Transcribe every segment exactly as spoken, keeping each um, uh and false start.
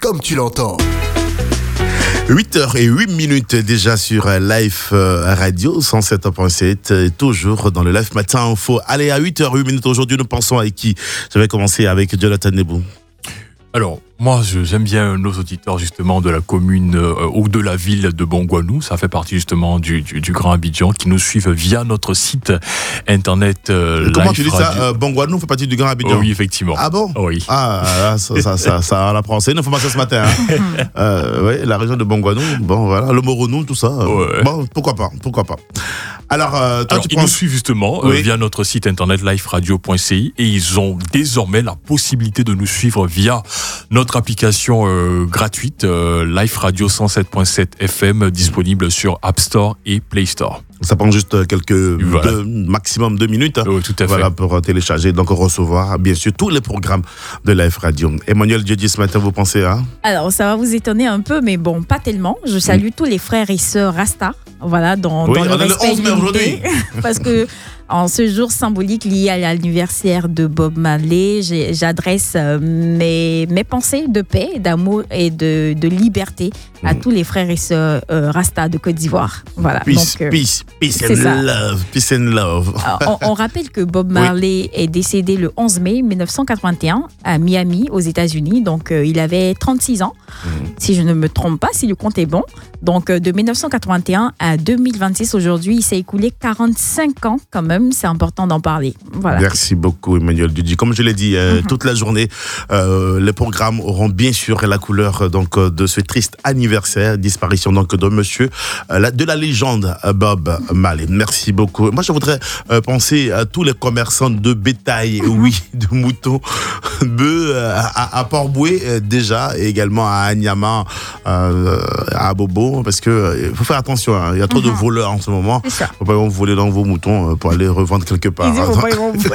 comme tu l'entends. huit heures zéro huit minutes déjà sur Live Radio cent sept virgule sept, toujours dans le Live Matin Info. Allez, à huit heures zéro huit minutes aujourd'hui, nous pensons avec qui? Je vais commencer avec Jonathan Nebou. Alors, moi, je, j'aime bien nos auditeurs, justement, de la commune euh, ou de la ville de Bongouanou. Ça fait partie, justement, du, du, du Grand Abidjan, qui nous suivent via notre site internet euh, Comment Live tu dis Radio. ça euh, Bongouanou fait partie du Grand Abidjan? Oh, oui, effectivement. Ah bon? Oui. Ah, là, ça, ça, ça, ça, on apprend. C'est une information ce matin. Hein. euh, ouais, la région de Bongouanou, bon, voilà, le Moronou, tout ça. Euh, Ouais. Bon, pourquoi pas, pourquoi pas. Alors, euh, toi, Alors, tu ils prends... nous suivent justement Oui. euh, via notre site internet live radio point c i et ils ont désormais la possibilité de nous suivre via notre application euh, gratuite euh, Live Radio cent sept virgule sept F M, disponible sur App Store et Play Store. Ça prend juste quelques, Voilà. deux, maximum deux minutes. Oui, tout à Voilà, fait. pour télécharger, donc recevoir, bien sûr, tous les programmes de Live Radio. Emmanuel Dieu ce matin, vous pensez à... Alors, ça va vous étonner un peu, mais bon, pas tellement. Je salue tous les frères et sœurs Rasta, voilà, dans, Oui, dans le on est le respect onze mai aujourd'hui. parce que en ce jour symbolique lié à l'anniversaire de Bob Marley, j'ai- j'adresse euh, mes, mes pensées de paix, d'amour et de, de liberté à Mm. tous les frères et sœurs euh, Rasta de Côte d'Ivoire. Voilà. Peace, Donc, euh, peace, peace c'est ça. and love, peace and love. Alors, on, on rappelle que Bob Marley est décédé le onze mai mille neuf cent quatre-vingt-un à Miami, aux États-Unis. Donc, euh, il avait trente-six ans, si je ne me trompe pas, si le compte est bon. Donc, euh, de mille neuf cent quatre-vingt-un à deux mille vingt-six, aujourd'hui, il s'est écoulé quarante-cinq ans quand même. C'est important d'en parler. Voilà. Merci beaucoup, Emmanuel Dudi. Comme je l'ai dit, euh, Mhm. toute la journée, euh, les programmes auront bien sûr la couleur euh, donc, euh, de ce triste anniversaire, disparition donc, de monsieur, euh, la- de la légende euh, Bob Marley. Merci beaucoup. Moi, je voudrais euh, penser à tous les commerçants de bétail, oui, de moutons, bœufs, euh, à, à Port-Boué euh, déjà, et également à Anyama, euh, à Bobo, parce que euh, il faut faire attention, hein, il y a trop de Mhm. voleurs en ce moment. C'est ça. Faut pas vous voler dans vos moutons euh, pour aller revendre quelque part. Ils disent, faut pas y rentrer.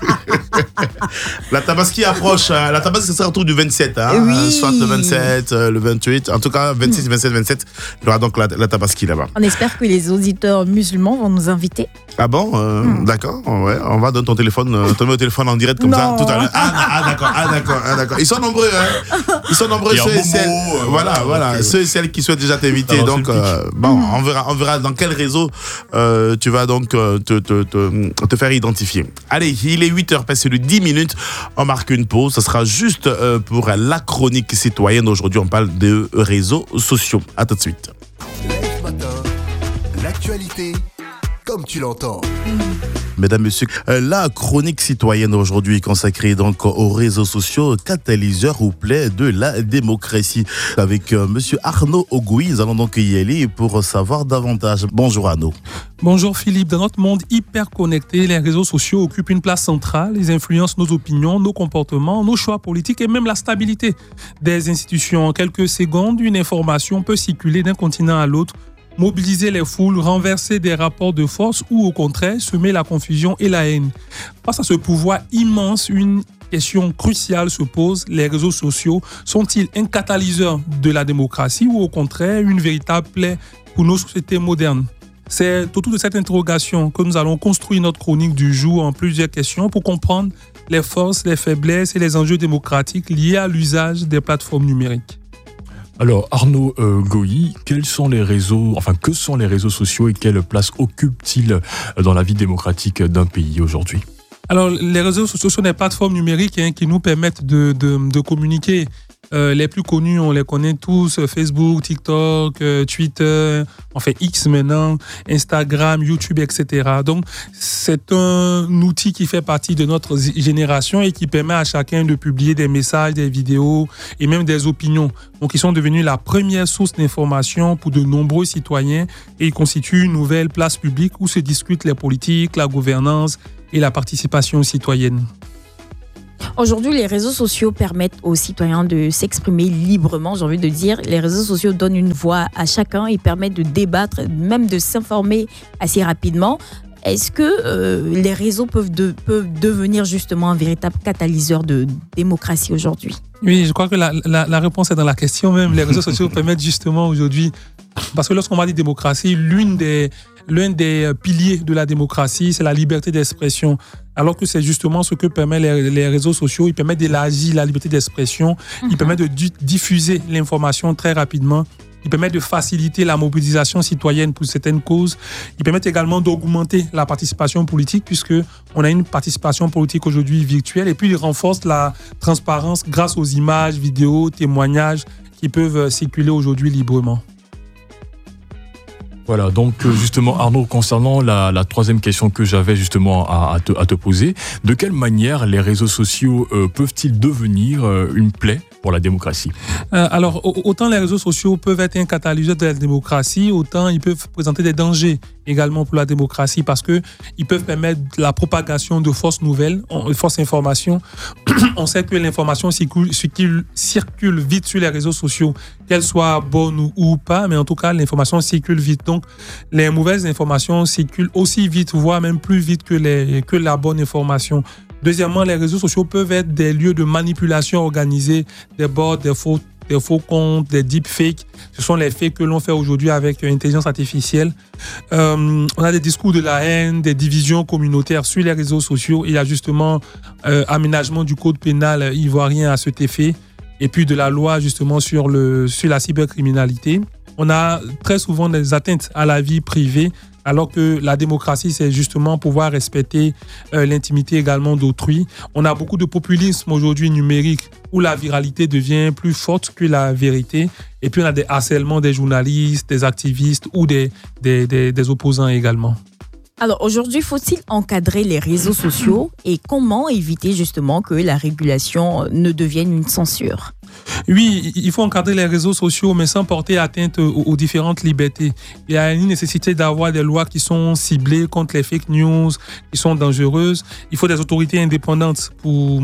La Tabaski approche. hein. La Tabaski, ce sera autour du vingt-sept. Hein. Oui. Euh, Soit le vingt-sept, euh, le vingt-huit. En tout cas, vingt-six, vingt-sept, vingt-sept. Il y aura donc la, la Tabaski là-bas. On espère que les auditeurs musulmans vont nous inviter. Ah bon euh, Hmm. D'accord. Ouais. On va donner ton téléphone, euh, ton numéro de téléphone en direct comme ça Non. tout à l'heure. Ah, non, ah, d'accord. Ah, d'accord. Ah, d'accord. Ils sont nombreux. Hein. Ils sont nombreux. Il y a Ceux et Momo, celles. euh, voilà, voilà, voilà. donc, euh, Ceux et celles qui souhaitent déjà t'inviter. Alors, Donc, c'est le pic. euh, bon, on verra, on verra dans quel réseau euh, tu vas donc euh, te, te, te, te faire identifier. Allez, il est huit heures passé de dix minutes. On marque une pause. Ce sera juste euh, pour la chronique citoyenne. Aujourd'hui, on parle des réseaux sociaux. À tout de suite. Live Matin, l'actualité, comme tu l'entends. Mesdames, Messieurs, euh, la chronique citoyenne aujourd'hui est consacrée donc aux réseaux sociaux, catalyseur ou plaie de la démocratie. Avec euh, Monsieur Arnaud Ogouy, nous allons donc y aller pour savoir davantage. Bonjour Arnaud. Bonjour Philippe, dans notre monde hyper connecté, les réseaux sociaux occupent une place centrale. Ils influencent nos opinions, nos comportements, nos choix politiques et même la stabilité des institutions. En quelques secondes, une information peut circuler d'un continent à l'autre, mobiliser les foules, renverser des rapports de force ou au contraire semer la confusion et la haine. Face à ce pouvoir immense, une question cruciale se pose. Les réseaux sociaux sont-ils un catalyseur de la démocratie ou au contraire une véritable plaie pour nos sociétés modernes? C'est autour de cette interrogation que nous allons construire notre chronique du jour en plusieurs questions pour comprendre les forces, les faiblesses et les enjeux démocratiques liés à l'usage des plateformes numériques. Alors Arnaud euh, Goyi, quels sont les réseaux, enfin que sont les réseaux sociaux et quelle place occupent-ils dans la vie démocratique d'un pays aujourd'hui? Alors, les réseaux sociaux sont des plateformes numériques hein, qui nous permettent de, de, de communiquer. Euh, les plus connus, on les connaît tous, Facebook, TikTok, euh, Twitter, enfin X maintenant, Instagram, YouTube, et cetera. Donc, c'est un outil qui fait partie de notre génération et qui permet à chacun de publier des messages, des vidéos et même des opinions. Donc, ils sont devenus la première source d'information pour de nombreux citoyens et ils constituent une nouvelle place publique où se discutent les politiques, la gouvernance et la participation citoyenne. Aujourd'hui, les réseaux sociaux permettent aux citoyens de s'exprimer librement, j'ai envie de dire. Les réseaux sociaux donnent une voix à chacun et permettent de débattre, même de s'informer assez rapidement. Est-ce que euh, les réseaux peuvent, de, peuvent devenir justement un véritable catalyseur de démocratie aujourd'hui? Oui, je crois que la, la, la réponse est dans la question même. Les réseaux sociaux permettent justement aujourd'hui, parce que lorsqu'on va dire démocratie, l'une des, l'un des piliers de la démocratie, c'est la liberté d'expression. alors que c'est justement ce que permettent les, les réseaux sociaux. Ils permettent d'élargir la liberté d'expression, mm-hmm. ils permettent de di- diffuser l'information très rapidement. Ils permettent de faciliter la mobilisation citoyenne pour certaines causes. Ils permettent également d'augmenter la participation politique puisque on a une participation politique aujourd'hui virtuelle. Et puis, ils renforcent la transparence grâce aux images, vidéos, témoignages qui peuvent circuler aujourd'hui librement. Voilà, donc justement Arnaud, concernant la, la troisième question que j'avais justement à, à, te, à te poser, de quelle manière les réseaux sociaux euh, peuvent-ils devenir euh, une plaie pour la démocratie ? euh, Alors, autant les réseaux sociaux peuvent être un catalyseur de la démocratie, autant ils peuvent présenter des dangers également pour la démocratie parce qu'ils peuvent permettre la propagation de fausses nouvelles, de fausses informations. On sait que l'information circule, circule, circule vite sur les réseaux sociaux, qu'elle soit bonne ou, ou pas, mais en tout cas, l'information circule vite. Donc, les mauvaises informations circulent aussi vite, voire même plus vite que, les, que la bonne information. Deuxièmement, les réseaux sociaux peuvent être des lieux de manipulation organisée, des bots, des faux, des faux comptes, des deepfakes. Ce sont les faits que l'on fait aujourd'hui avec l'intelligence artificielle. Euh, on a des discours de la haine, des divisions communautaires sur les réseaux sociaux. Il y a justement euh, aménagement du code pénal ivoirien à cet effet. Et puis de la loi justement sur, le, sur la cybercriminalité. On a très souvent des atteintes à la vie privée, alors que la démocratie, c'est justement pouvoir respecter euh, l'intimité également d'autrui. On a beaucoup de populisme aujourd'hui numérique où la viralité devient plus forte que la vérité. Et puis on a des harcèlements des journalistes, des activistes ou des, des, des, des opposants également. Alors aujourd'hui, faut-il encadrer les réseaux sociaux et comment éviter justement que la régulation ne devienne une censure ? Oui, il faut encadrer les réseaux sociaux, mais sans porter atteinte aux, aux différentes libertés. Il y a une nécessité d'avoir des lois qui sont ciblées contre les fake news, qui sont dangereuses. Il faut des autorités indépendantes pour,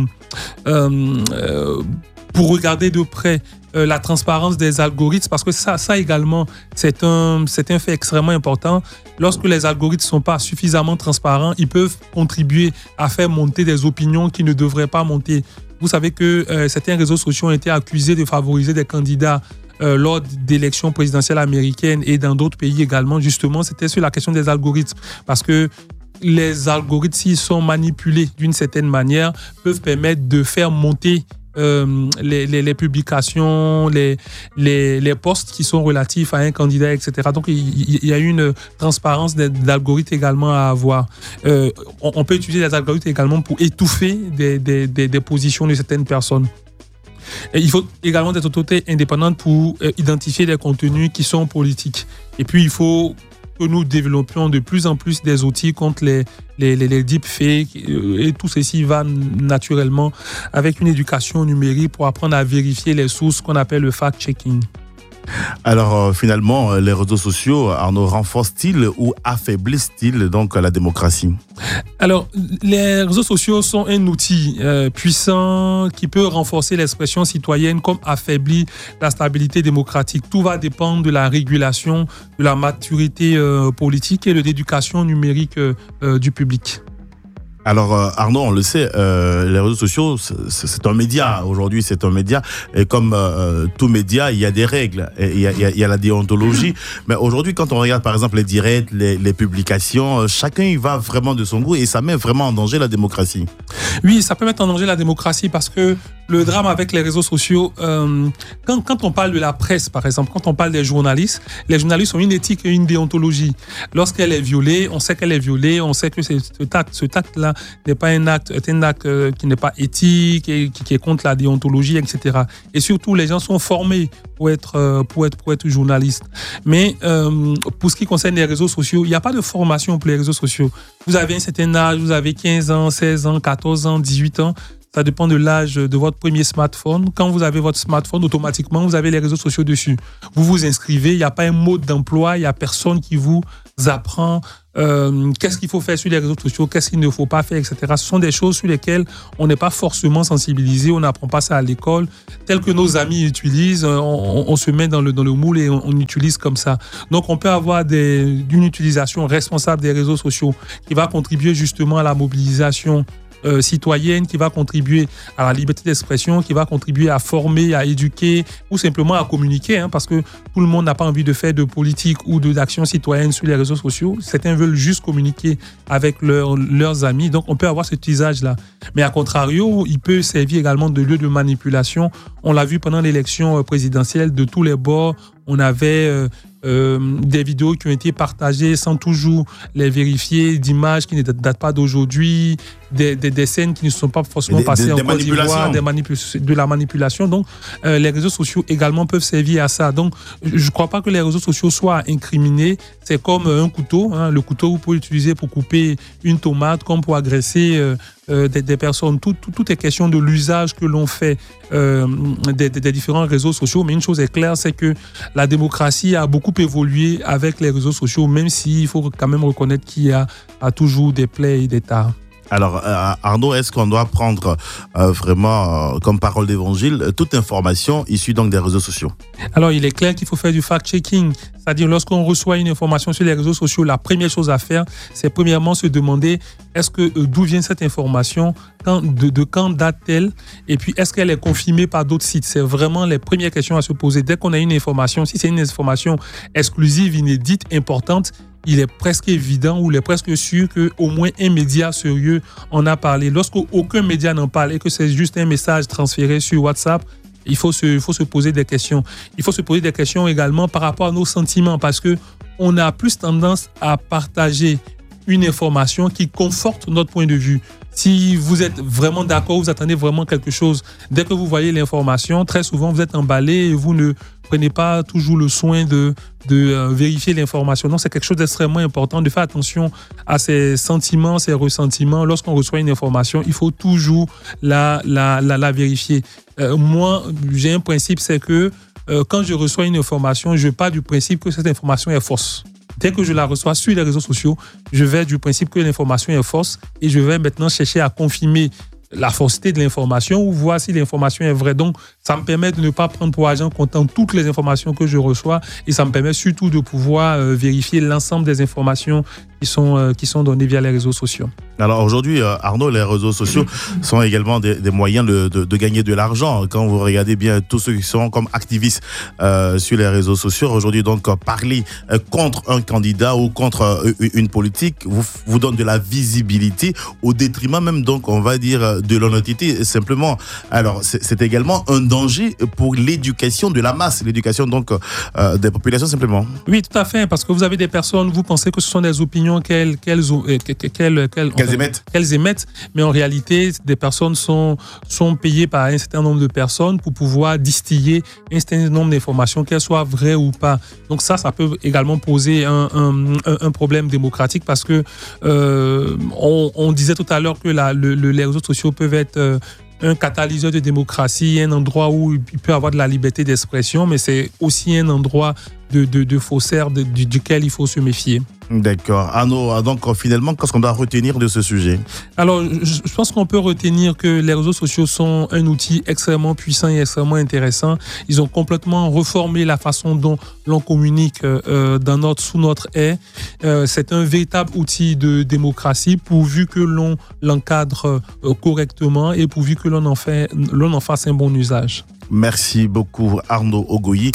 euh, euh, pour regarder de près euh, la transparence des algorithmes, parce que ça, ça également, c'est un, c'est un fait extrêmement important. Lorsque les algorithmes ne sont pas suffisamment transparents, ils peuvent contribuer à faire monter des opinions qui ne devraient pas monter. Vous savez que euh, certains réseaux sociaux ont été accusés de favoriser des candidats euh, lors d'élections présidentielles américaines et dans d'autres pays également. Justement, c'était sur la question des algorithmes. Parce que les algorithmes, s'ils sont manipulés d'une certaine manière, peuvent permettre de faire monter euh, les, les, les publications, les, les, les posts qui sont relatifs à un candidat, et cetera. Donc, il, il y a une transparence d'algorithmes également à avoir. Euh, on, on peut utiliser les algorithmes également pour étouffer des, des, des, des positions de certaines personnes. Et il faut également des autorités indépendantes pour euh, identifier les contenus qui sont politiques. Et puis, il faut que nous développions de plus en plus des outils contre les, les, les, les deepfakes. Et tout ceci va naturellement avec une éducation numérique pour apprendre à vérifier les sources qu'on appelle le fact-checking. Alors euh, finalement, les réseaux sociaux, Arnaud, renforcent-ils ou affaiblissent-ils donc la démocratie ? Alors, les réseaux sociaux sont un outil euh, puissant qui peut renforcer l'expression citoyenne comme affaiblir la stabilité démocratique. Tout va dépendre de la régulation, de la maturité euh, politique et de l'éducation numérique euh, euh, du public. Alors euh, Arnaud, on le sait, euh, les réseaux sociaux, c'est, c'est un média. Aujourd'hui, c'est un média. Et comme euh, tout média, il y a des règles. Et il, y a, il, y a, il y a la déontologie. Mais aujourd'hui, quand on regarde par exemple les directs, les, les publications, euh, chacun y va vraiment de son goût et ça met vraiment en danger la démocratie. Oui, ça peut mettre en danger la démocratie parce que le drame avec les réseaux sociaux, euh, quand, quand on parle de la presse, par exemple, quand on parle des journalistes, les journalistes ont une éthique et une déontologie. Lorsqu'elle est violée, on sait qu'elle est violée, on sait que c'est, cet acte, cet acte-là n'est pas un acte, est un acte euh, qui n'est pas éthique et qui, qui est contre la déontologie, et cetera. Et surtout, les gens sont formés pour être, euh, pour être, pour être journalistes. Mais euh, pour ce qui concerne les réseaux sociaux, il n'y a pas de formation pour les réseaux sociaux. Vous avez un certain âge, vous avez quinze ans, seize ans, quatorze ans, dix-huit ans. Ça dépend de l'âge de votre premier smartphone. Quand vous avez votre smartphone, automatiquement, vous avez les réseaux sociaux dessus. Vous vous inscrivez, il n'y a pas un mode d'emploi, il n'y a personne qui vous apprend euh, qu'est-ce qu'il faut faire sur les réseaux sociaux, qu'est-ce qu'il ne faut pas faire, et cetera. Ce sont des choses sur lesquelles on n'est pas forcément sensibilisé, on n'apprend pas ça à l'école. Tel que nos amis utilisent, on, on, on se met dans le, dans le moule et on, on utilise comme ça. Donc, on peut avoir des, une utilisation responsable des réseaux sociaux qui va contribuer justement à la mobilisation euh, citoyenne, qui va contribuer à la liberté d'expression, qui va contribuer à former, à éduquer ou simplement à communiquer, hein, parce que tout le monde n'a pas envie de faire de politique ou de, d'action citoyenne sur les réseaux sociaux. Certains veulent juste communiquer avec leur, leurs amis. Donc, on peut avoir cet usage-là. Mais à contrario, il peut servir également de lieu de manipulation. On l'a vu pendant l'élection présidentielle, de tous les bords. On avait euh, euh, des vidéos qui ont été partagées sans toujours les vérifier, d'images qui ne datent pas d'aujourd'hui, des, des, des scènes qui ne sont pas forcément des, passées des, en des Côte d'Ivoire, des manipul- de la manipulation. Donc, euh, les réseaux sociaux également peuvent servir à ça. Donc, je ne crois pas que les réseaux sociaux soient incriminés. C'est comme un couteau. Hein. Le couteau, vous pouvez l'utiliser pour couper une tomate, comme pour agresser euh, euh, des, des personnes. Tout, tout, tout est question de l'usage que l'on fait euh, des, des, des différents réseaux sociaux. Mais une chose est claire, c'est que la démocratie a beaucoup évolué avec les réseaux sociaux, même s'il faut quand même reconnaître qu'il y a, a toujours des plaies et des tares. Alors, euh, Arnaud, est-ce qu'on doit prendre euh, vraiment euh, comme parole d'évangile toute information issue donc des réseaux sociaux? Alors, il est clair qu'il faut faire du fact-checking. C'est-à-dire, lorsqu'on reçoit une information sur les réseaux sociaux, la première chose à faire, c'est premièrement se demander est-ce que euh, d'où vient cette information, quand, de, de quand date-t-elle, et puis est-ce qu'elle est confirmée par d'autres sites? C'est vraiment les premières questions à se poser. Dès qu'on a une information, si c'est une information exclusive, inédite, importante, il est presque évident ou il est presque sûr qu'au moins un média sérieux en a parlé. Lorsqu'aucun média n'en parle et que c'est juste un message transféré sur WhatsApp, il faut se, il faut se poser des questions. Il faut se poser des questions également par rapport à nos sentiments, parce qu'on a plus tendance à partager une information qui conforte notre point de vue. Si vous êtes vraiment d'accord, vous attendez vraiment quelque chose, dès que vous voyez l'information, très souvent vous êtes emballé et vous ne prenez pas toujours le soin de, de euh, vérifier l'information. Donc, c'est quelque chose d'extrêmement important de faire attention à ses sentiments, ses ressentiments. Lorsqu'on reçoit une information, il faut toujours la, la, la, la vérifier. Euh, moi, j'ai un principe, c'est que euh, quand je reçois une information, je pars du principe que cette information est fausse. Dès que je la reçois sur les réseaux sociaux, je vais du principe que l'information est fausse et je vais maintenant chercher à confirmer la fausseté de l'information ou voir si l'information est vraie. Donc, ça me permet de ne pas prendre pour argent comptant toutes les informations que je reçois et ça me permet surtout de pouvoir euh, vérifier l'ensemble des informations qui sont, euh, qui sont données via les réseaux sociaux. Alors aujourd'hui, euh, Arnaud, les réseaux sociaux sont également des, des moyens de, de, de gagner de l'argent. Quand vous regardez bien tous ceux qui sont comme activistes euh, sur les réseaux sociaux, aujourd'hui, donc parler euh, contre un candidat ou contre euh, une politique vous, vous donne de la visibilité au détriment même, donc on va dire, de l'honnêteté simplement. Alors c'est, c'est également un danger pour l'éducation de la masse, l'éducation donc euh, des populations simplement. Oui, tout à fait, parce que vous avez des personnes, vous pensez que ce sont des opinions qu'elles, qu'elles, qu'elles, qu'elles, qu'elles émettent. Qu'elles émettent, mais en réalité, des personnes sont, sont payées par un certain nombre de personnes pour pouvoir distiller un certain nombre d'informations, qu'elles soient vraies ou pas. Donc ça, ça peut également poser un, un, un problème démocratique parce que euh, on, on disait tout à l'heure que la, le, le, les réseaux sociaux peuvent être euh, un catalyseur de démocratie, un endroit où il peut y avoir de la liberté d'expression, mais c'est aussi un endroit de, de, de faussaire de, de, duquel il faut se méfier. D'accord. Arnaud, donc finalement, qu'est-ce qu'on doit retenir de ce sujet? Alors, je pense qu'on peut retenir que les réseaux sociaux sont un outil extrêmement puissant et extrêmement intéressant. Ils ont complètement reformé la façon dont l'on communique euh, dans notre, sous notre ère. Euh, c'est un véritable outil de démocratie pourvu que l'on l'encadre euh, correctement et pourvu que l'on en, fait, l'on en fasse un bon usage. Merci beaucoup, Arnaud Ogoyi.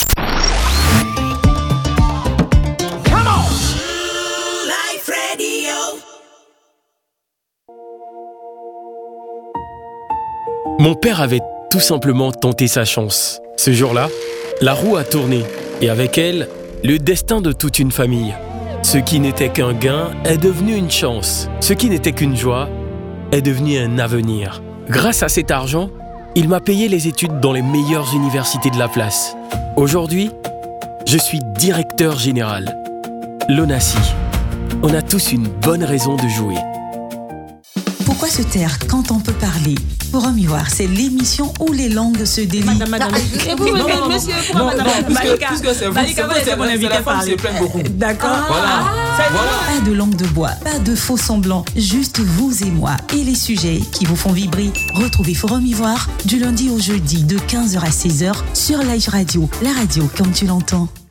Mon père avait tout simplement tenté sa chance. Ce jour-là, la roue a tourné et avec elle, le destin de toute une famille. Ce qui n'était qu'un gain est devenu une chance. Ce qui n'était qu'une joie est devenu un avenir. Grâce à cet argent, il m'a payé les études dans les meilleures universités de la place. Aujourd'hui, je suis directeur général. L'ONACI. On a tous une bonne raison de jouer. Pourquoi se taire quand on peut parler? Forum Ivoire, c'est l'émission où les langues se délient. Madame, madame, et vous, non, non, monsieur, pourquoi madame, Malika, puisque c'est vous, Malika, c'est, c'est mon invité parler. Se plaignent beaucoup. D'accord. Ah, voilà. voilà. Pas de langue de bois, pas de faux semblants, juste vous et moi et les sujets qui vous font vibrer. Retrouvez Forum Ivoire du lundi au jeudi de quinze heures à seize heures sur Live Radio, la radio comme tu l'entends.